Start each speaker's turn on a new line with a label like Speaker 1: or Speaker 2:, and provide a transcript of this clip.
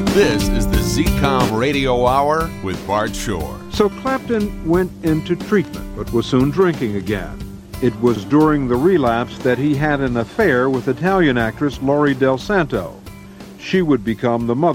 Speaker 1: This is the ZCOM Radio Hour with Bart Shore.
Speaker 2: So Clapton went into treatment, but was soon drinking again. It was during the relapse that he had an affair with Italian actress Laurie Del Santo. She would become the mother